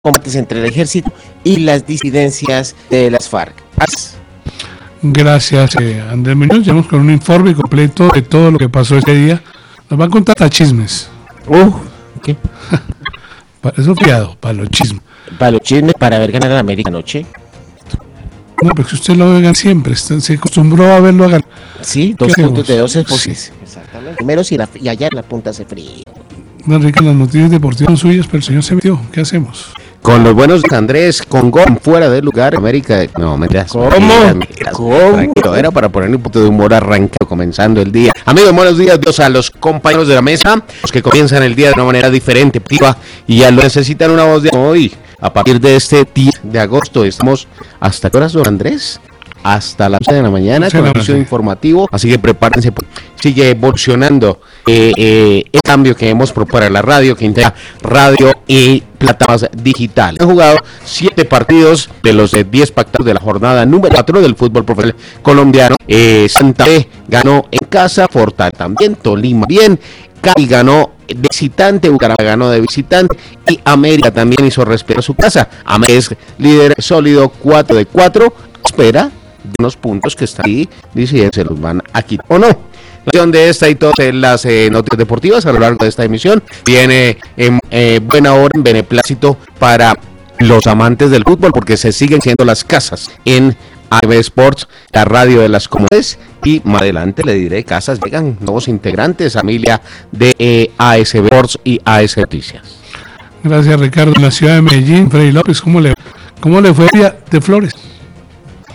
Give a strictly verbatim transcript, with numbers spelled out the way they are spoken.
combates entre el ejército y las disidencias de las FARC. Gracias, eh, Andrés Muñoz. Llegamos con un informe completo de todo lo que pasó este día. Nos van a contar hasta chismes. Uh, ¿qué? Para eso fiado, para los chismes. Para los chismes, para ver ganar a América anoche. No, porque usted lo ve siempre, se acostumbró a verlo a ganar. Sí, dos puntos de doce posibles. Exactamente. Primero si la, y allá en la punta hace frío. Enrique, las noticias deportivas son suyas, pero el señor se metió. ¿Qué hacemos? Con los buenos de Andrés, con gol fuera del lugar, América. No, me das. ¿Cómo? ¿Cómo? Era para poner un punto de humor arrancado, comenzando el día. Amigos, buenos días Dios a los compañeros de la mesa, los que comienzan el día de una manera diferente, y ya lo necesitan una voz de hoy. A partir de este diez de agosto, estamos hasta qué horas, don Andrés? Hasta las once de la mañana con el anuncio informativo, así que prepárense, sigue evolucionando eh, eh, el cambio que hemos propuesto para la radio, que integra radio y plataformas digitales. Han jugado siete partidos de los diez pactados de la jornada número cuatro del fútbol profesional colombiano. eh, Santa Fe ganó en casa, Fortaleza también, Tolima bien, Cali ganó de visitante, Bucaramanga ganó de visitante y América también hizo respetar su casa. América es líder sólido, cuatro de cuatro, espera de unos puntos que están ahí, dice se los van a quitar o no. La acción de esta y todas las eh, noticias deportivas a lo largo de esta emisión viene en eh, buena hora, en beneplácito para los amantes del fútbol, porque se siguen siendo las casas en A B Sports, la radio de las comunidades, y más adelante le diré casas, llegan nuevos integrantes, familia de eh, A S B Sports y A S Noticias. Gracias, Ricardo. En la ciudad de Medellín, Freddy López, ¿cómo le, cómo le fue de Flores?